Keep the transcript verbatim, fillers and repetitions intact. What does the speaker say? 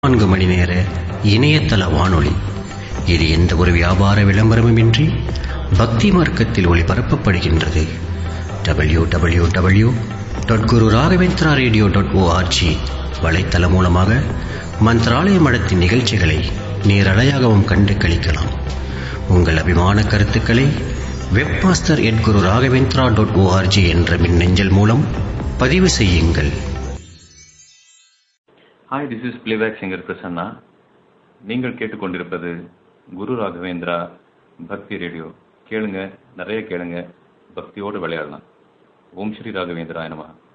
நான்கு மணி நேர இணையதள வானொலி. இது எந்த ஒரு வியாபார விளம்பரமுமின்றி பக்தி மார்க்கத்தில் ஒளிபரப்பப்படுகின்றது. டபிள்யூ டபிள்யூ டபிள்யூ டாட் குரு ராகவேந்திரா ரேடியோ டாட் ஓஆர்ஜி வலைத்தளம் மூலமாக மந்த்ராலய மடத்தின் நிகழ்ச்சிகளை நேரலையாகவும் கண்டு கழிக்கலாம். உங்கள் அபிமான கருத்துக்களை வெப்மாஸ்டர் எட் குரு ராகவேந்திரா டாட் ஓஆர்ஜி என்ற மின்னஞ்சல் மூலம் பதிவு செய்யுங்கள். Hi, this is playback singer Prasanna. நீங்கள் கேட்டுக்கொண்டிருப்பது குரு ராகவேந்திரா பக்தி ரேடியோ. கேளுங்க, நிறைய கேளுங்க, பக்தியோடு விளையாடலாம். ஓம் ஸ்ரீ ராகவேந்திரா நமஹ.